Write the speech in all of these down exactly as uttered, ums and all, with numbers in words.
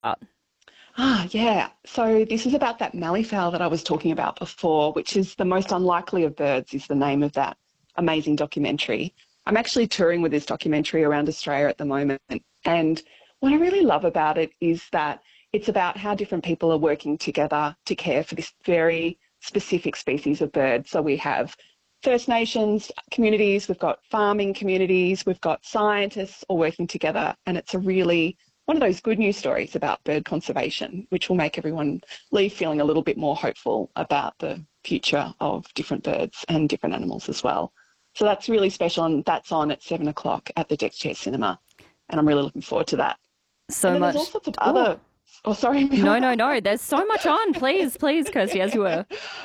Ah, yeah. So this is about that malleefowl that I was talking about before, which is the most unlikely of birds, is the name of that amazing documentary. I'm actually touring with this documentary around Australia at the moment. And what I really love about it is that it's about how different people are working together to care for this very specific species of bird. So we have First Nations communities, we've got farming communities, we've got scientists all working together, and it's a really one of those good news stories about bird conservation, which will make everyone leave feeling a little bit more hopeful about the future of different birds and different animals as well. So that's really special, and that's on at seven o'clock at the Deck Chair Cinema, and I'm really looking forward to that. So and then much. There's all sorts of other. Ooh. Oh, sorry. No, no, no. There's so much on. Please, please, Kirsty, as you were.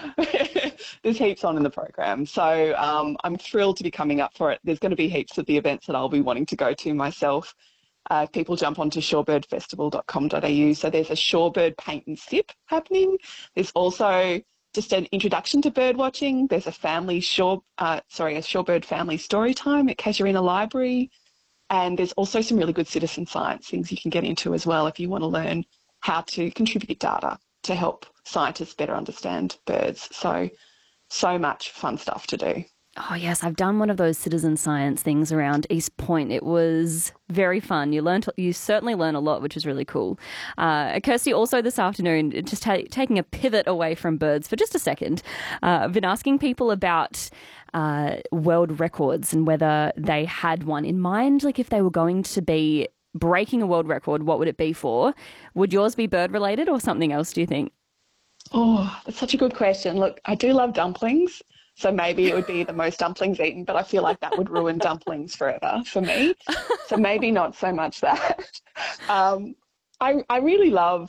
There's heaps on in the program. So um, I'm thrilled to be coming up for it. There's going to be heaps of the events that I'll be wanting to go to myself. Uh, people jump onto shorebird festival dot com dot a u. So there's a shorebird paint and sip happening. There's also just an introduction to bird watching. There's a family shore, uh, sorry, a shorebird family story time at Casuarina Library. And there's also some really good citizen science things you can get into as well if you want to learn how to contribute data to help scientists better understand birds. So, so much fun stuff to do. Oh, yes, I've done one of those citizen science things around East Point. It was very fun. You learned, you certainly learn a lot, which is really cool. Uh, Kirsty, also this afternoon, just ta- taking a pivot away from birds for just a second, uh, I've been asking people about uh, world records and whether they had one in mind, like if they were going to be breaking a world record, what would it be for? Would yours be bird related or something else, do you think? Oh, that's such a good question. Look, I do love dumplings. So maybe it would be the most dumplings eaten, but I feel like that would ruin dumplings forever for me. So maybe not so much that. Um, I, I really love,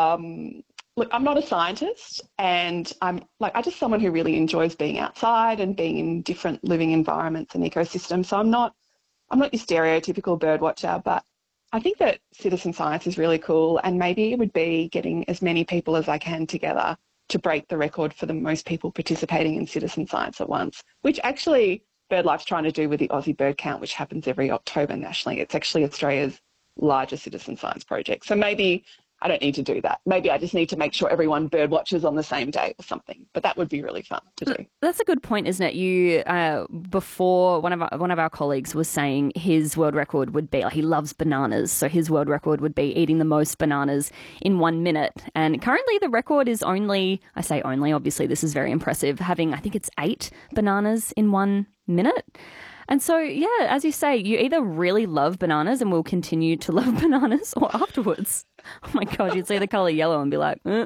um, look, I'm not a scientist, and I'm like, I just someone who really enjoys being outside and being in different living environments and ecosystems. So I'm not, I'm not your stereotypical bird watcher, but I think that citizen science is really cool, and maybe it would be getting as many people as I can together to break the record for the most people participating in citizen science at once, which actually BirdLife's trying to do with the Aussie Bird Count, which happens every October nationally. It's actually Australia's largest citizen science project. So maybe I don't need to do that. Maybe I just need to make sure everyone bird watches on the same day or something. But that would be really fun to do. That's a good point, isn't it? You uh, before one of our, one of our colleagues was saying his world record would be, like, he loves bananas, so his world record would be eating the most bananas in one minute. And currently the record is only, I say only, obviously this is very impressive, having I think it's eight bananas in one minute. And so, yeah, as you say, you either really love bananas and will continue to love bananas, or afterwards, oh my God, you'd see the colour yellow and be like, eh.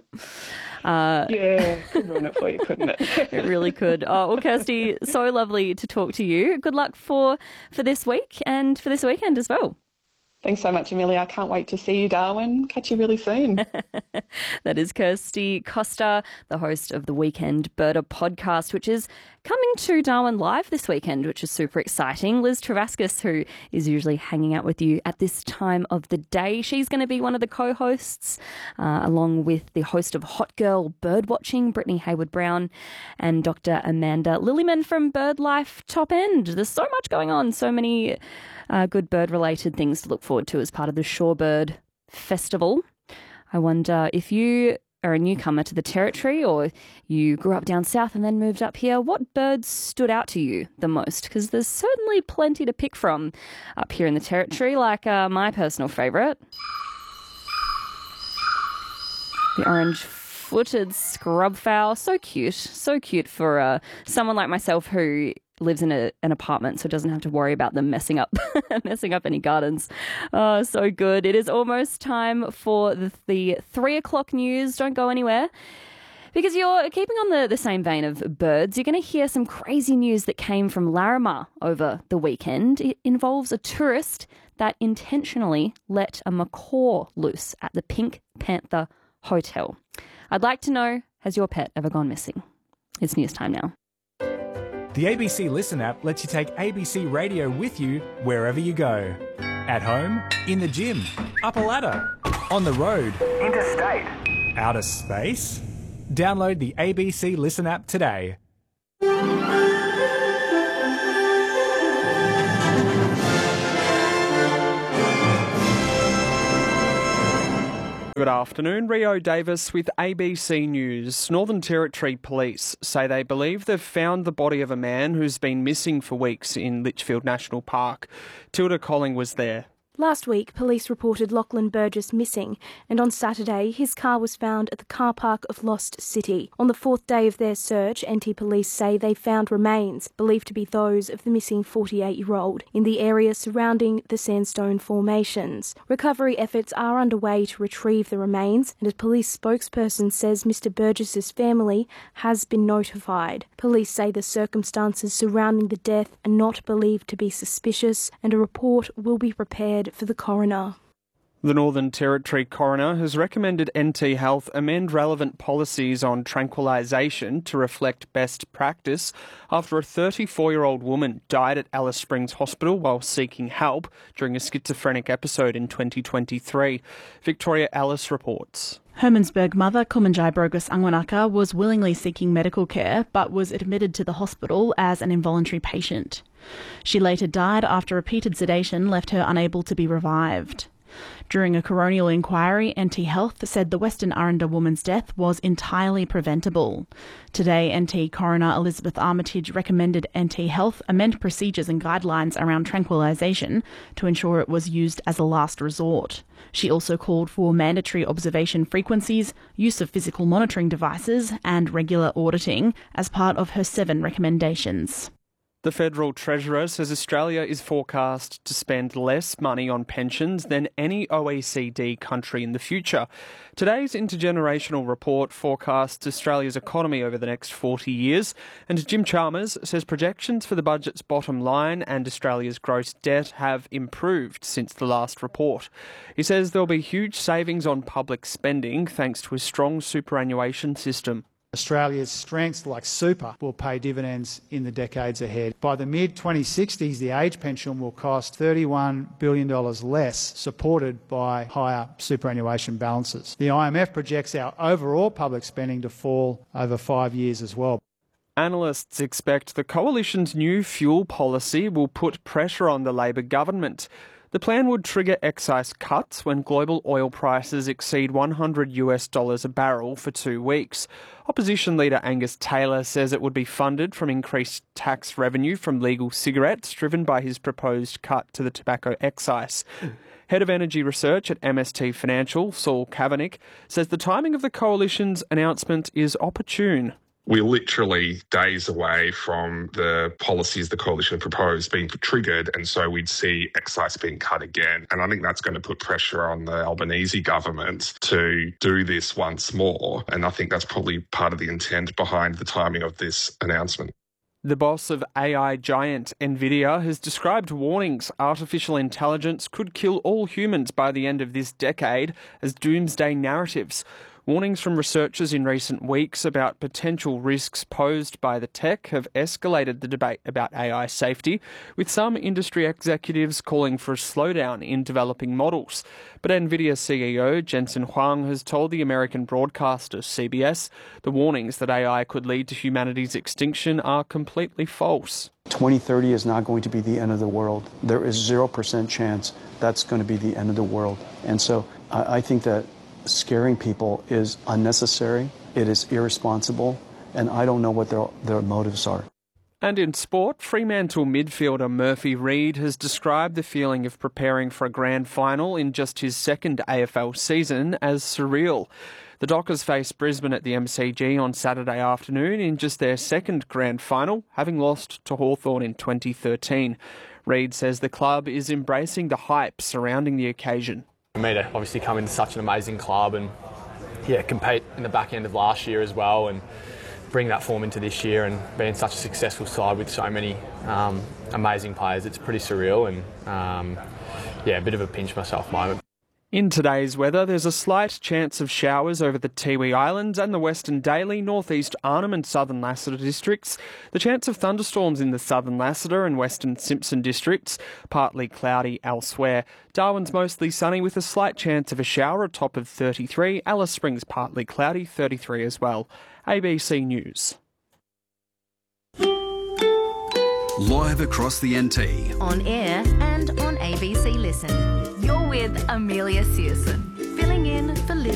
Uh, yeah, could ruin it for you, couldn't it? It really could. Oh, well, Kirsty, so lovely to talk to you. Good luck for, for this week and for this weekend as well. Thanks so much, Amelia. I can't wait to see you, Darwin. Catch you really soon. That is Kirsty Costa, the host of the Weekend Birder podcast, which is coming to Darwin live this weekend, which is super exciting. Liz Travaskis, who is usually hanging out with you at this time of the day, she's going to be one of the co-hosts, uh, along with the host of Hot Girl Birdwatching, Brittany Hayward-Brown, and Doctor Amanda Lillyman from BirdLife Top End. There's so much going on, so many uh, good bird-related things to look forward to as part of the Shorebird Festival. I wonder if you are a newcomer to the territory, or you grew up down south and then moved up here, what birds stood out to you the most? Because there's certainly plenty to pick from up here in the territory, like uh, my personal favourite, the orange-footed scrub fowl. So cute, so cute for uh, someone like myself who lives in a, an apartment, so doesn't have to worry about them messing up messing up any gardens. Oh, so good. It is almost time for the, the three o'clock news. Don't go anywhere, because you're keeping on the, the same vein of birds. You're going to hear some crazy news that came from Larimar over the weekend. It involves a tourist that intentionally let a macaw loose at the Pink Panther Hotel. I'd like to know, has your pet ever gone missing? It's news time now. The A B C Listen app lets you take A B C Radio with you wherever you go. At home, in the gym, up a ladder, on the road, interstate, outer space. Download the A B C Listen app today. Good afternoon, Rio Davis with A B C News. Northern Territory Police say they believe they've found the body of a man who's been missing for weeks in Litchfield National Park. Tilda Colling was there. Last week, police reported Lachlan Burgess missing, and on Saturday, his car was found at the car park of Lost City. On the fourth day of their search, N T police say they found remains, believed to be those of the missing forty-eight-year-old, in the area surrounding the sandstone formations. Recovery efforts are underway to retrieve the remains, and a police spokesperson says Mister Burgess's family has been notified. Police say the circumstances surrounding the death are not believed to be suspicious, and a report will be prepared for the coroner. The Northern Territory coroner has recommended N T Health amend relevant policies on tranquilisation to reflect best practice after a thirty-four-year-old woman died at Alice Springs Hospital while seeking help during a schizophrenic episode in twenty twenty-three. Victoria Ellis reports. Hermannsburg mother Kumanjai Brogus Angwanaka was willingly seeking medical care but was admitted to the hospital as an involuntary patient. She later died after repeated sedation left her unable to be revived. During a coronial inquiry, N T Health said the Western Arundel woman's death was entirely preventable. Today, N T Coroner Elizabeth Armitage recommended N T Health amend procedures and guidelines around tranquilisation to ensure it was used as a last resort. She also called for mandatory observation frequencies, use of physical monitoring devices and regular auditing as part of her seven recommendations. The Federal Treasurer says Australia is forecast to spend less money on pensions than any O E C D country in the future. Today's intergenerational report forecasts Australia's economy over the next forty years, and Jim Chalmers says projections for the budget's bottom line and Australia's gross debt have improved since the last report. He says there'll be huge savings on public spending thanks to a strong superannuation system. Australia's strengths like super will pay dividends in the decades ahead. By the mid twenty sixties, the age pension will cost thirty-one billion dollars less, supported by higher superannuation balances. The I M F projects our overall public spending to fall over five years as well. Analysts expect the coalition's new fuel policy will put pressure on the Labor government. The plan would trigger excise cuts when global oil prices exceed one hundred US dollars a barrel for two weeks. Opposition leader Angus Taylor says it would be funded from increased tax revenue from legal cigarettes, driven by his proposed cut to the tobacco excise. Head of Energy Research at M S T Financial, Saul Kavanagh, says the timing of the coalition's announcement is opportune. We're literally days away from the policies the coalition proposed being triggered, and so we'd see excise being cut again. And I think that's going to put pressure on the Albanese government to do this once more. And I think that's probably part of the intent behind the timing of this announcement. The boss of A I giant Nvidia has described warnings artificial intelligence could kill all humans by the end of this decade as doomsday narratives. Warnings from researchers in recent weeks about potential risks posed by the tech have escalated the debate about A I safety, with some industry executives calling for a slowdown in developing models. But Nvidia C E O Jensen Huang has told the American broadcaster C B S the warnings that A I could lead to humanity's extinction are completely false. twenty thirty is not going to be the end of the world. There is zero percent chance that's going to be the end of the world. And so I, I think that scaring people is unnecessary, it is irresponsible, and I don't know what their, their motives are. And in sport, Fremantle midfielder Murphy Reid has described the feeling of preparing for a grand final in just his second A F L season as surreal. The Dockers face Brisbane at the M C G on Saturday afternoon in just their second grand final, having lost to Hawthorn in twenty thirteen. Reid says the club is embracing the hype surrounding the occasion. For me to obviously come into such an amazing club and yeah, compete in the back end of last year as well and bring that form into this year and being such a successful side with so many um, amazing players, it's pretty surreal and um, yeah, a bit of a pinch myself moment. In today's weather, there's a slight chance of showers over the Tiwi Islands and the Western Daly, northeast Arnhem and southern Lassiter districts. The chance of thunderstorms in the southern Lassiter and western Simpson districts, partly cloudy elsewhere. Darwin's mostly sunny with a slight chance of a shower, a top of thirty-three. Alice Springs partly cloudy, thirty-three as well. A B C News. Live across the N T. On air and on A B C Listen. You're with Amelia Searson. filling in for Liz